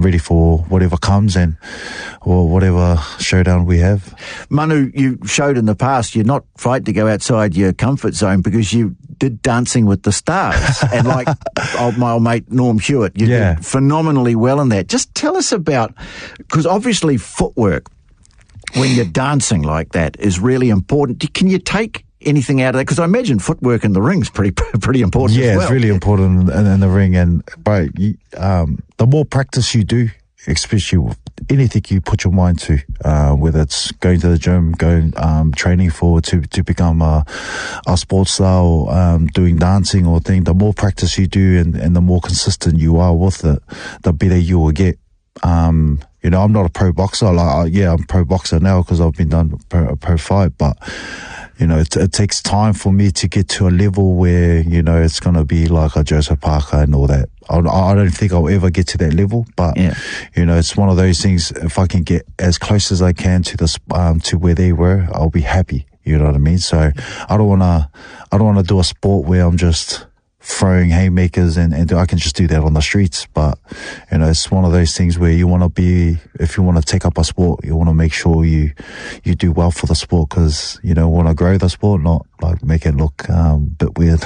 ready for whatever comes or whatever showdown we have. Manu, you showed in the past you're not frightened to go outside your comfort zone because you did Dancing with the Stars. And like my old mate Norm Hewitt, you did phenomenally well in that. Just tell us about, because obviously footwork, when you're dancing like that, is really important. Can you take anything out of that? Because I imagine footwork in the ring is pretty important as well. Yeah, it's really important in the ring. And the more practice you do, especially with anything you put your mind to, whether it's going to the gym, training to become a sports star, or doing dancing or thing, the more practice you do and the more consistent you are with it, the better you will get. You know, I'm not a pro boxer. I'm pro boxer now because I've been done a pro fight, but you know, it takes time for me to get to a level where, you know, it's going to be like a Joseph Parker and all that. I don't think I'll ever get to that level, but, you know, it's one of those things. If I can get as close as I can to this, to where they were, I'll be happy. You know what I mean? So I don't want to do a sport where I'm just throwing haymakers and I can just do that on the streets. But, you know, it's one of those things where you want to be, if you want to take up a sport, you want to make sure you do well for the sport, because, you know, want to grow the sport, not like make it look a bit weird.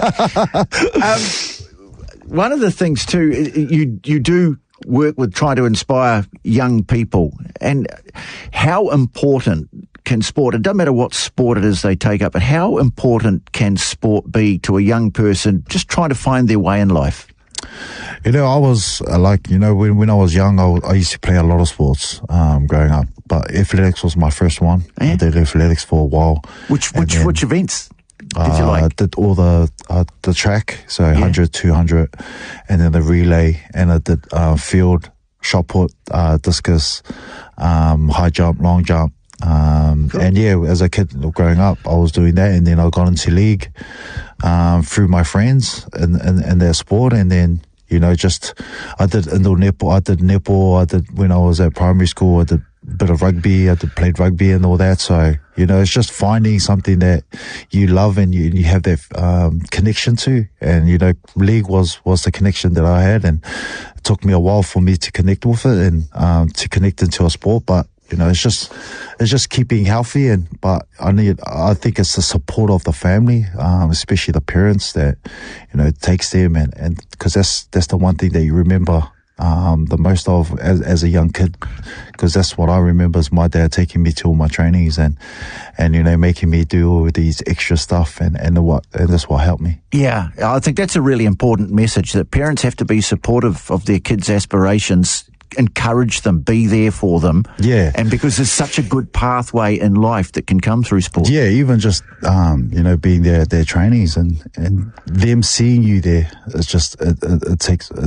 One of the things too, you do work with trying to inspire young people, and how important can sport, it doesn't matter what sport it is they take up, but how important can sport be to a young person just trying to find their way in life? You know, I was when I was young, I used to play a lot of sports growing up, but athletics was my first one. I did athletics for a while. Which events did you like? I did all the track, so 100, 200, and then the relay, and I did field, shot put, discus, high jump, long jump. Cool. And as a kid growing up, I was doing that, and then I got into league through my friends in their sport, and then, you know, I did indoor netball, I did when I was at primary school, I did a bit of rugby, played rugby and all that. So, you know, it's just finding something that you love and you have that connection to, and, you know, league was the connection that I had, and it took me a while for me to connect with it and to connect into a sport, but you know, it's just keeping healthy, but I think it's the support of the family, especially the parents, that, you know, it takes them, and because that's the one thing that you remember the most of as a young kid, because that's what I remember is my dad taking me to all my trainings and you know, making me do all these extra stuff, and that's what helped me. Yeah, I think that's a really important message, that parents have to be supportive of their kids' aspirations, encourage them, be there for them. Yeah. And because there's such a good pathway in life that can come through sport. Yeah, even just, you know, being there at their trainings and them seeing you there, it's just, it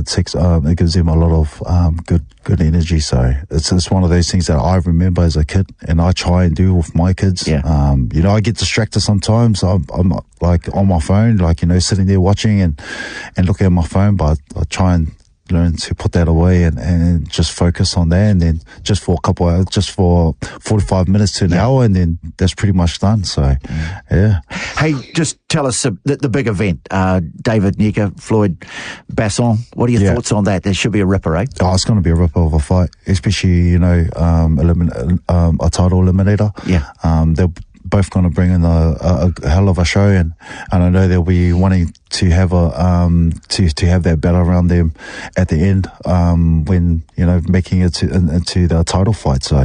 gives them a lot of, good energy. So it's one of those things that I remember as a kid, and I try and do with my kids. Yeah. You know, I get distracted sometimes. I'm like on my phone, like, you know, sitting there watching and looking at my phone, but I try and learn to put that away and just focus on that, and then just for 45 minutes to an hour, and then that's pretty much done. So Hey, just tell us the big event, David Nyika, Floyd Basson. What are your thoughts on that? There should be a ripper, eh? Oh, it's going to be a ripper of a fight, especially, you know, a title eliminator. They're both going to bring in a hell of a show, and I know they'll be wanting to have to have that battle around them at the end, when, you know, making it into the title fight. So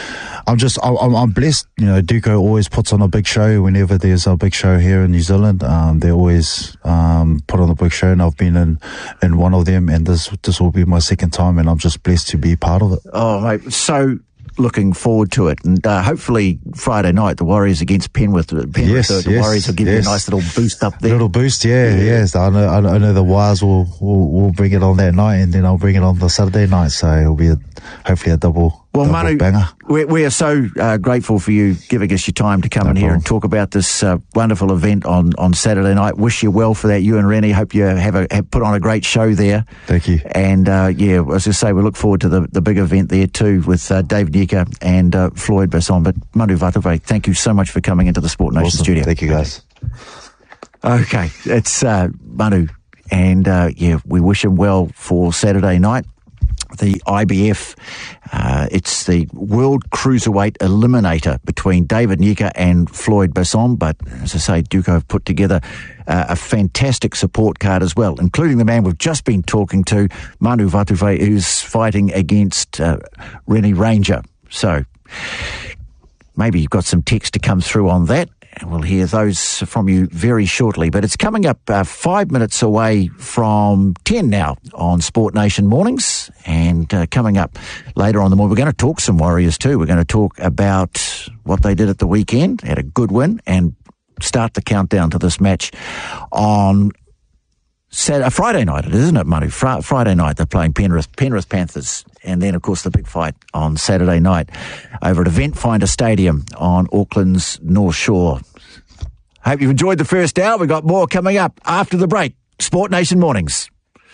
I'm blessed. You know, Duco always puts on a big show whenever there's a big show here in New Zealand. They always put on a big show, and I've been in one of them, and this will be my second time, and I'm just blessed to be part of it. Oh, mate, so looking forward to it, and hopefully Friday night the Warriors against Penrith. The Warriors will give you a nice little boost up there. Little boost, yes. I know the Wires will bring it on that night, and then I'll bring it on the Saturday night. So it'll be hopefully a double. Well, Manu, banger. We are so grateful for you giving us your time to come in here and talk about this wonderful event on Saturday night. Wish you well for that. You and Rennie, hope you have put on a great show there. Thank you. And as I say, we look forward to the big event there too with David Nyika and Floyd Basson. But Manu Vatuvei, thank you so much for coming into the Sport Nation studio. Thank you, guys. Okay, it's Manu, and we wish him well for Saturday night. the IBF. It's the World Cruiserweight Eliminator between David Nyika and Floyd Besson. But as I say, Duco have put together a fantastic support card as well, including the man we've just been talking to, Manu Vatuvei, who's fighting against Rennie Ranger. So maybe you've got some text to come through on that. We'll hear those from you very shortly. But it's coming up 5 minutes away from 10 now on Sport Nation Mornings. And coming up later on the morning, we're going to talk some Warriors too. We're going to talk about what they did at the weekend, had a good win, and start the countdown to this match on Friday night, isn't it, Manu? Friday night they're playing Penrith Panthers, and then of course the big fight on Saturday night over at Event Finder Stadium on Auckland's North Shore. Hope you've enjoyed the first hour. We've got more coming up after the break. Sport Nation Mornings.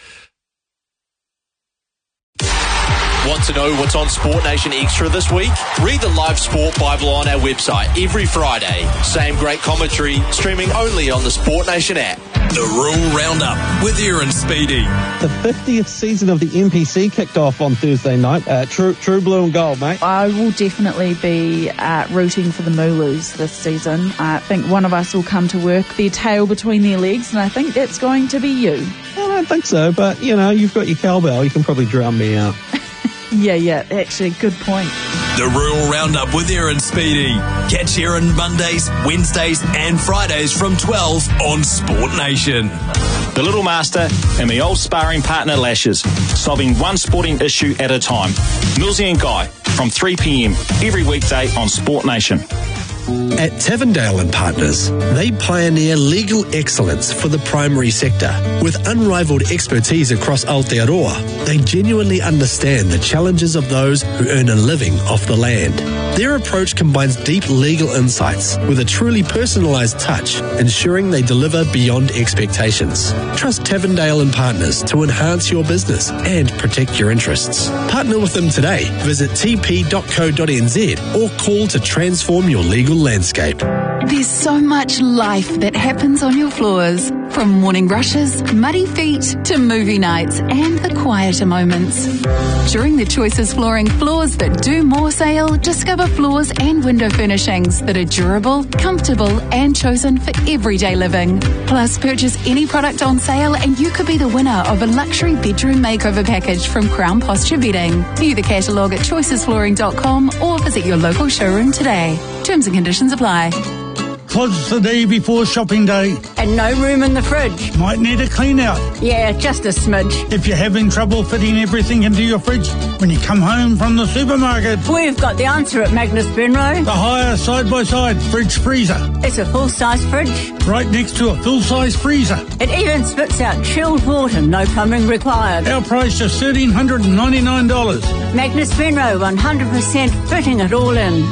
Want to know what's on Sport Nation Extra this week? Read the Live Sport Bible on our website every Friday. Same great commentary, streaming only on the Sport Nation app. The Rural Roundup with Aaron Speedy. The 50th season of the NPC kicked off on Thursday night. True blue and gold, mate. I will definitely be rooting for the Moolus this season. I think one of us will come to work, their tail between their legs, and I think that's going to be you. I don't think so, but, you've got your cowbell. You can probably drown me out. Yeah, actually, good point. The Rural Roundup with Aaron Speedy. Catch Aaron Mondays, Wednesdays and Fridays from 12 on Sport Nation. The Little Master and my old sparring partner Lashes, solving one sporting issue at a time. Millsy and Guy from 3 p.m. every weekday on Sport Nation. At Tavendale & Partners, they pioneer legal excellence for the primary sector. With unrivaled expertise across Aotearoa, they genuinely understand the challenges of those who earn a living off the land. Their approach combines deep legal insights with a truly personalised touch, ensuring they deliver beyond expectations. Trust Tavendale & Partners to enhance your business and protect your interests. Partner with them today. Visit tp.co.nz or call to transform your legal landscape. There's so much life that happens on your floors. From morning rushes, muddy feet, to movie nights and the quieter moments. During the Choices Flooring Floors That Do More sale, discover floors and window furnishings that are durable, comfortable and chosen for everyday living. Plus, purchase any product on sale and you could be the winner of a luxury bedroom makeover package from Crown Posture Bedding. View the catalogue at choicesflooring.com or visit your local showroom today. Terms and conditions apply. 'Twas the day before shopping day. And no room in the fridge. Might need a clean out. Yeah, just a smidge. If you're having trouble fitting everything into your fridge when you come home from the supermarket, we've got the answer at Magnus Benro. The higher side-by-side fridge freezer. It's a full-size fridge. Right next to a full-size freezer. It even spits out chilled water, no plumbing required. Our price is $1,399. Magnus Benro, 100% fitting it all in.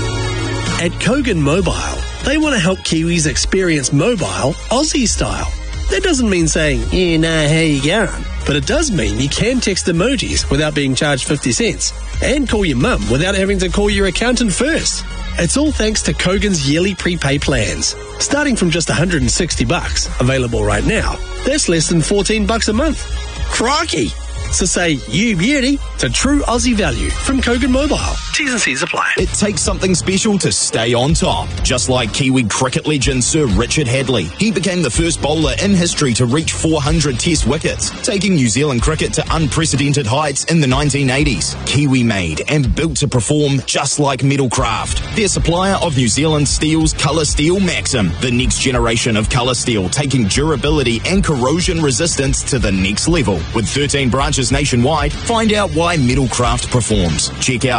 At Kogan Mobile, they want to help Kiwis experience mobile Aussie style. That doesn't mean saying, you know how you going, but it does mean you can text emojis without being charged 50 cents and call your mum without having to call your accountant first. It's all thanks to Kogan's yearly prepay plans. Starting from just $160, available right now, that's less than $14 a month. Crikey! So say you beauty to true Aussie value from Kogan Mobile. T's and C's apply. It takes something special to stay on top. Just like Kiwi cricket legend Sir Richard Hadley. He became the first bowler in history to reach 400 test wickets, taking New Zealand cricket to unprecedented heights in the 1980s. Kiwi made and built to perform just like Metalcraft. Their supplier of New Zealand Steel's Colour Steel Maxim, the next generation of colour steel, taking durability and corrosion resistance to the next level. With 13 branches nationwide, find out why Metalcraft performs. Check out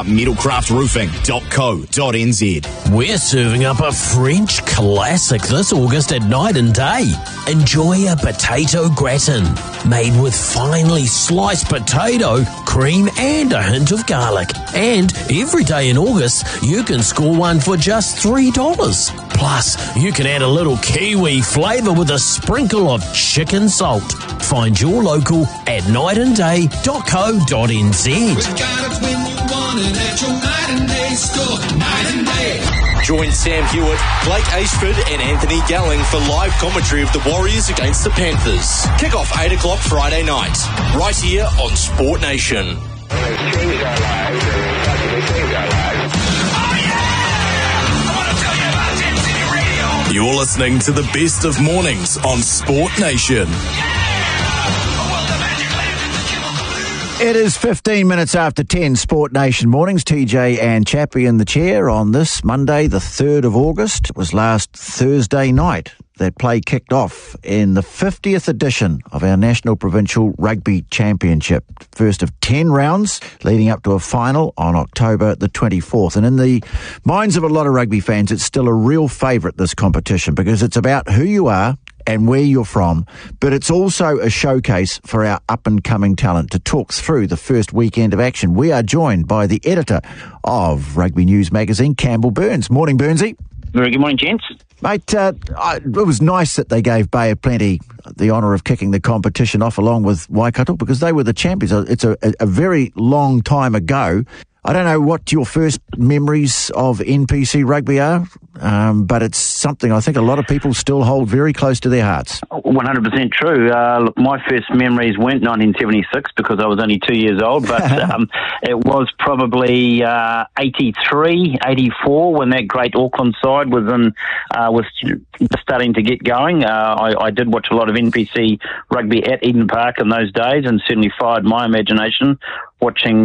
metalcraftroofing.co.nz. We're serving up a French classic this August at Night and Day. Enjoy a potato gratin made with finely sliced potato, cream and a hint of garlic. And every day in August, you can score one for just $3. Plus, you can add a little Kiwi flavour with a sprinkle of chicken salt. Find your local at nightandday.co.nz. Join Sam Hewitt, Blake Ashford and Anthony Galling for live commentary of the Warriors against the Panthers. Kick off 8 o'clock Friday night, right here on Sport Nation. has changed our lives and possibly saved our lives. You're listening to the best of mornings on Sport Nation. It is 15 minutes after 10, Sport Nation mornings. TJ and Chappie in the chair on this Monday, the 3rd of August. It was last Thursday night that play kicked off in the 50th edition of our National Provincial Rugby Championship. First of 10 rounds leading up to a final on October the 24th. And in the minds of a lot of rugby fans, it's still a real favourite, this competition, because it's about who you are and where you're from, but it's also a showcase for our up-and-coming talent. To talk through the first weekend of action, we are joined by the editor of Rugby News magazine, Campbell Burns. Morning, Burnsy. Very good morning, gents. Mate, it was nice that they gave Bay of Plenty the honour of kicking the competition off along with Waikato, because they were the champions. It's a very long time ago. I don't know what your first memories of NPC rugby are, but it's something I think a lot of people still hold very close to their hearts. 100% true. Look, my first memories weren't 1976 because I was only 2 years old, but it was probably 83, 84 when that great Auckland side was starting to get going. I did watch a lot of NPC rugby at Eden Park in those days, and certainly fired my imagination watching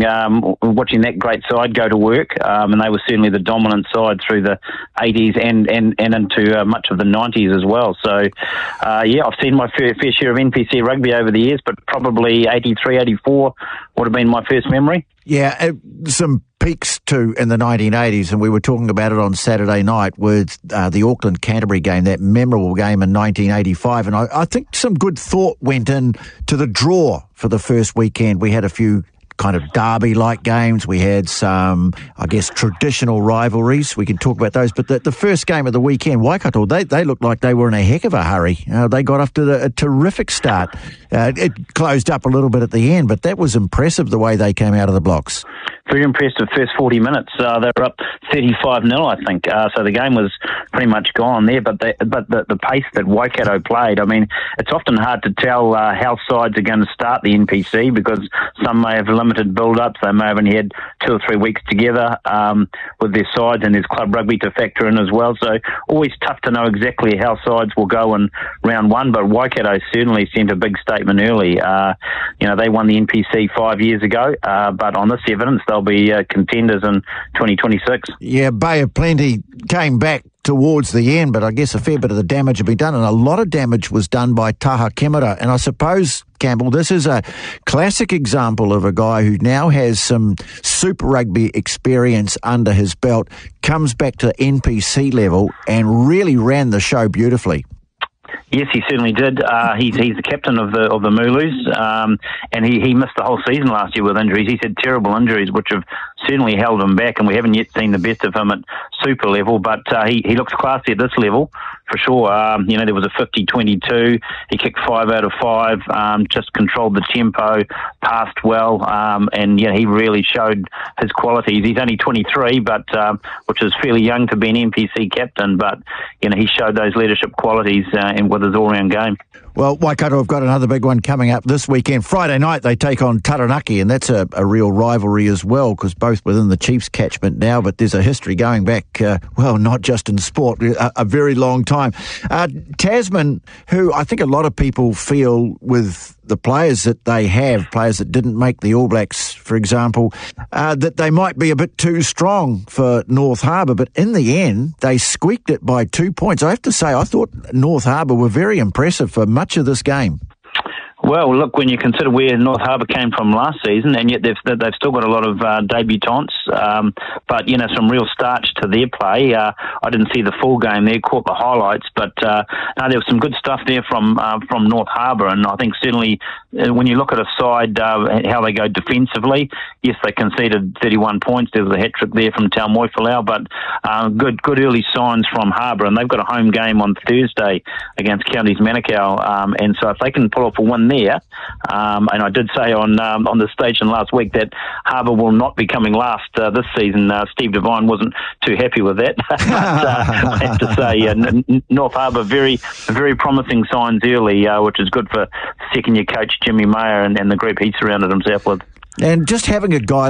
that great side go to work, and they were certainly the dominant side through the 80s and into much of the 90s as well. So, I've seen my fair share of NPC rugby over the years, but probably 83, 84 would have been my first memory. Yeah, some peaks too in the 1980s, and we were talking about it on Saturday night with the Auckland-Canterbury game, that memorable game in 1985, and I think some good thought went in to the draw for the first weekend. We had a few kind of derby-like games. We had some, I guess, traditional rivalries. We can talk about those. But the first game of the weekend, Waikato, they looked like they were in a heck of a hurry. They got off to a terrific start. It closed up a little bit at the end, but that was impressive the way they came out of the blocks. Very impressive first 40 minutes. They were up 35-0, I think. So the game was pretty much gone there. But the pace that Waikato played, I mean, it's often hard to tell how sides are going to start the NPC because some may have limited build-ups. They may have only had 2 or 3 weeks together with their sides, and there's club rugby to factor in as well. So always tough to know exactly how sides will go in round one. But Waikato certainly sent a big statement early. They won the NPC 5 years ago, but on this evidence, they'll be contenders in 2026. Yeah, Bay of Plenty came back towards the end, but I guess a fair bit of the damage had been done, and a lot of damage was done by Taha Kemera. And I suppose, Campbell, this is a classic example of a guy who now has some Super Rugby experience under his belt, comes back to NPC level and really ran the show beautifully. Yes, he certainly did. He's the captain of the Mooloos, and he missed the whole season last year with injuries. He's had terrible injuries, which have certainly held him back, and we haven't yet seen the best of him at super level. But he looks classy at this level for sure. There was a 50-22. He kicked 5 out of 5. Just controlled the tempo, passed well, and he really showed his qualities. He's only 23, but which is fairly young to be an NPC captain. But he showed those leadership qualities and with his all-round game. Well, Waikato have got another big one coming up this weekend. Friday night they take on Taranaki, and that's a real rivalry as well, because both within the Chiefs catchment now, but there's a history going back, not just in sport, a very long time. Tasman, who I think a lot of people feel with the players that they have, players that didn't make the All Blacks, for example, that they might be a bit too strong for North Harbour, but in the end, they squeaked it by 2 points. I have to say, I thought North Harbour were very impressive for much of this game. Well, look, when you consider where North Harbour came from last season, and yet they've still got a lot of debutants, but some real starch to their play. I didn't see the full game there, caught the highlights, but there was some good stuff there from North Harbour, and I think certainly when you look at a side how they go defensively, yes, they conceded 31 points. There was a hat trick there from Tau Moifalau, but good early signs from Harbour, and they've got a home game on Thursday against Counties Manukau, and so if they can pull off a win there, and I did say on the station last week that Harbour will not be coming last this season. Steve Devine wasn't too happy with that. But, I have to say, North Harbour, very, very promising signs early, which is good for second-year coach Jimmy Mayer and the group he surrounded himself with. And just having a guy